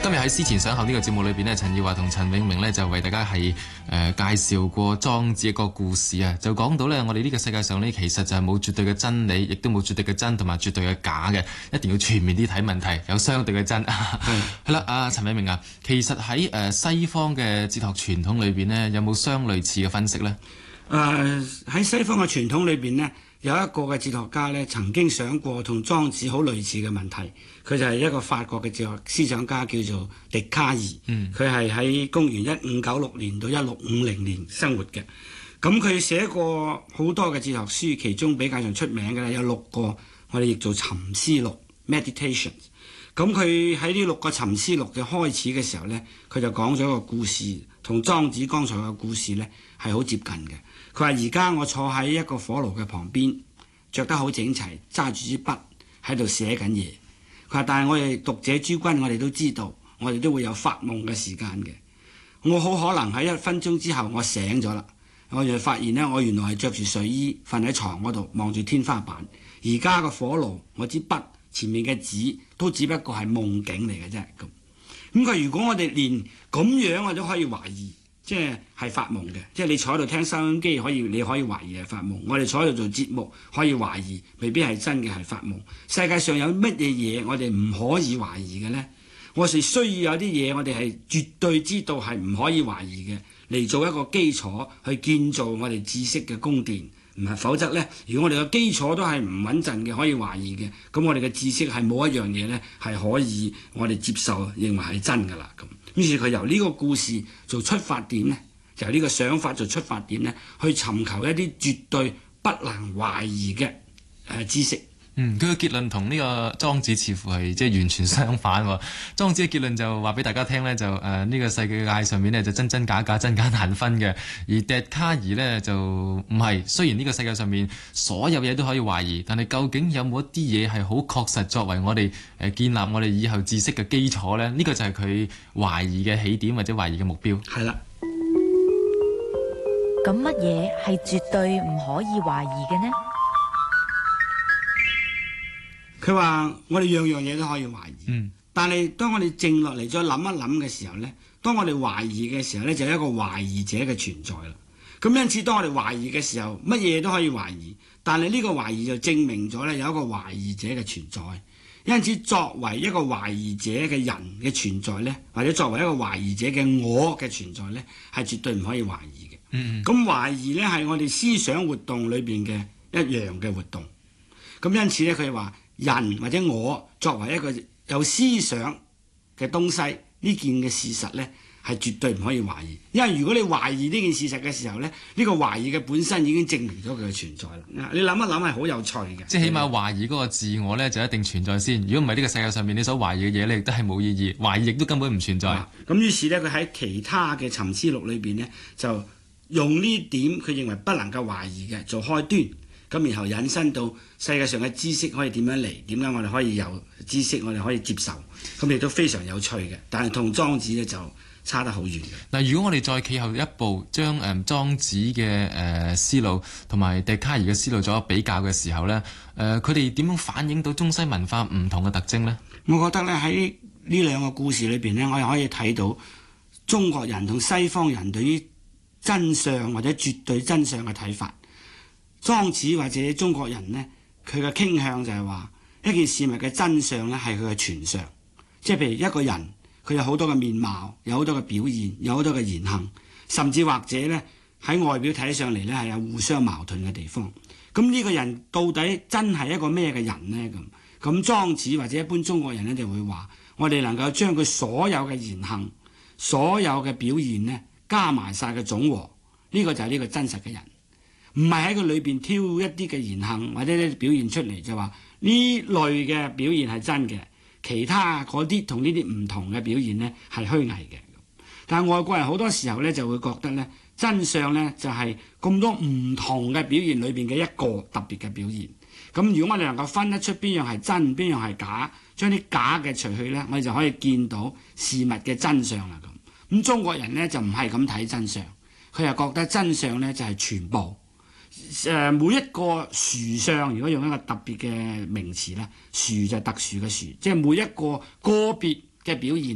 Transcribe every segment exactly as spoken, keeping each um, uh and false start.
今日喺思前想後呢個節目裏邊呢，陳耀華同陳永明呢就為大家係誒、呃、介紹過莊子一個故事啊，就講到呢，我哋呢個世界上呢，其實就係冇絕對嘅真理，亦都冇絕對嘅真同埋絕對嘅假嘅，一定要全面啲睇問題，有相對嘅真。係係啦，阿陳永明啊，其實喺誒、呃、西方嘅哲學傳統裏邊呢，有冇相類似嘅分析呢？ 誒喺、呃、西方嘅傳統裏邊呢，有一個嘅哲學家呢曾經想過同莊子好類似嘅問題。佢就係一個法國嘅哲學思想家，叫做笛卡爾。佢係喺公元一五九六年到一六五零年生活嘅。咁佢寫過好多嘅哲學書，其中比較上出名嘅咧有六個，我哋譯做沉思錄 （Meditations）。咁佢喺呢六個沉思錄嘅開始嘅時候呢，佢就講咗一個故事，同莊子剛才嘅故事呢係好接近嘅。佢話：而家我坐喺一個火爐嘅旁邊，着得好整齊，揸住支筆喺度寫緊嘢。佢話：但係我哋讀者諸君，我哋都知道，我哋都會有發夢嘅時間嘅。我好可能喺一分鐘之後，我醒咗啦，我就發現呢，我原來係着住睡衣瞓喺床嗰度，望住天花板。而家個火爐，我支筆前面嘅紙都只不過係夢境嚟嘅啫。咁咁佢如果我哋連咁樣我都可以懷疑，即係係發夢嘅，即係你坐喺度聽收音機可以，你可以懷疑係發夢。我哋坐喺度做節目可以懷疑，未必係真嘅係發夢。世界上有乜嘢嘢我哋唔可以懷疑嘅呢？我哋需要有啲嘢我哋係絕對知道係唔可以懷疑嘅，嚟做一個基礎去建造我哋知識嘅宮殿。唔係，否則呢，如果我哋嘅基礎都係唔穩陣嘅，可以懷疑嘅，咁我哋嘅知識係冇一樣嘢呢係可以我哋接受認為係真㗎啦。咁於是佢由呢個故事做出發點呢，就由呢個想法做出發點呢，去尋求一啲絕對不能懷疑嘅誒知識。 嗯，佢嘅結論同呢個莊子似乎係即係完全相反喎。莊子嘅結論就話俾大家聽呢，就誒呢、呃這個世界上面呢，就真真假假、真假難分嘅。而笛卡爾呢，就唔係，雖然呢個世界上面所有嘢都可以懷疑，但係究竟有冇一啲嘢係好確實作為我哋誒建立我哋以後知識嘅基礎呢？呢、這個就係佢懷疑嘅起點或者懷疑嘅目標。 係啦。 咁乜嘢係絕對唔可以懷疑嘅呢？ 佢話：我哋樣樣嘢都可以懷疑， 嗯、 但係當我哋靜落嚟再諗一諗嘅時候呢，當我哋懷疑嘅時候呢，就係一個懷疑者嘅存在啦。咁因此，當我哋懷疑嘅時候，乜嘢都可以懷疑，但係呢個懷疑就證明咗呢有一個懷疑者嘅存在。因此，作為一個懷疑者嘅人嘅存在呢，或者作為一個懷疑者嘅我嘅存在呢，係絕對唔可以懷疑嘅。咁、嗯、懷疑呢係我哋思想活動裏邊嘅一樣嘅活動。咁因此呢，佢話。人或者我作為一個有思想嘅東西，呢件嘅事實呢係絕對唔可以懷疑。因為如果你懷疑呢件事實嘅時候呢，呢、呢個懷疑嘅本身已經證明咗佢嘅存在啦。你諗一諗係好有趣嘅。 即係起碼懷疑嗰個自我呢就一定存在先。如果唔係呢個世界上面你所懷疑嘅嘢呢，亦都係冇意義。懷疑亦都根本唔存在。咁、 啊、於是呢，佢喺其他嘅沉思錄裏邊呢，就用呢點佢認為不能夠懷疑嘅做開端。咁然後引申到世界上嘅知識可以點樣嚟？點解我哋可以有知識？我哋可以接受，咁亦都非常有趣嘅。但係同莊子咧就差得好遠嘅。 嗱，如果我哋再企後一步，將誒莊子嘅誒、呃、思路同埋笛卡爾嘅思路做一比較嘅時候咧，誒佢哋點樣反映到中西文化唔同嘅特徵呢？ 我覺得咧喺呢兩個故事裏邊咧，我哋可以睇到中國人同西方人對於真相或者絕對真相嘅睇法。莊子或者中國人呢，佢嘅傾向就係話一件事物嘅真相呢係佢嘅全相，即係譬如一個人佢有好多嘅面貌，有好多嘅表現，有好多嘅言行，甚至或者呢喺外表睇上嚟呢係有互相矛盾嘅地方。咁呢個人到底真係一個咩嘅人呢？咁咁莊子或者一般中國人呢就會話：我哋能夠將佢所有嘅言行、所有嘅表現呢加埋晒嘅總和，呢個就係呢個真實嘅人。唔係喺佢裏邊挑一啲嘅言行或者咧表現出嚟，就話呢類嘅表現係真嘅，其他嗰啲同呢啲唔同嘅表現呢係虛偽嘅。但係外國人好多時候呢就會覺得呢真相呢就係咁多唔同嘅表現裏邊嘅一個特別嘅表現。咁如果我哋能夠分得出邊樣係真，邊樣係假，將啲假嘅除去呢，我哋就可以見到事物嘅真相啦。咁咁中國人呢就唔係咁睇真相，佢又覺得真相呢就係全部。誒、呃、每一個殊相，如果用一個特別嘅名詞咧，殊就係特殊嘅殊，即係每一個個別嘅表現呢，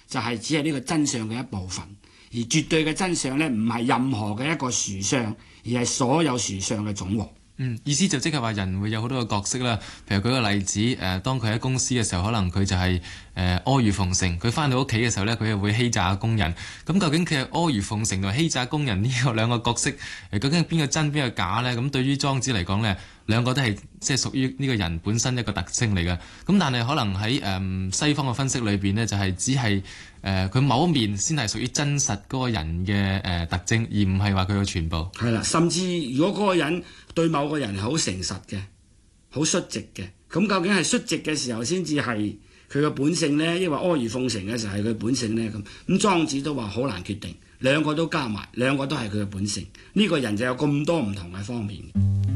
就係、是、只係呢個真相嘅一部分，而絕對嘅真相呢，唔係任何嘅一個殊相，而係所有殊相嘅總和。 嗯，意思就即係話人會有好多個角色啦。譬如舉個例子，誒、呃，當佢喺公司嘅時候，可能佢就係、是、誒、呃、阿諛奉承；佢翻到屋企嘅時候呢，佢又會欺詐工人。咁究竟佢係阿諛奉承同欺詐工人呢個兩個角色，誒、呃，究竟邊個真邊個假呢？咁對於莊子嚟講呢，兩個都係即係屬於呢個人本身一個特徵嚟嘅。咁但係可能喺誒、呃、西方嘅分析裏邊呢，就係、是、只係誒佢某一面先係屬於真實嗰個人嘅誒、呃、特徵，而唔係話佢嘅全部。係啦，甚至如果嗰個人對某個人係好誠實嘅、好率直嘅，咁究竟係率直嘅時候先至係佢嘅本性呢？抑或阿諛奉承嘅時候係佢本性呢？咁咁莊子都話好難決定，兩個都加埋，兩個都係佢嘅本性。呢、這個人就有咁多唔同嘅方面。